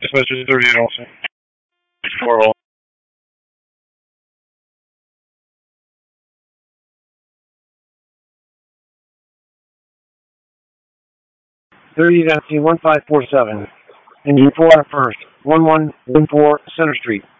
Dispatcher 38 also. 4 all. Empty 1547. Engine 4 on first. 1114 Center Street.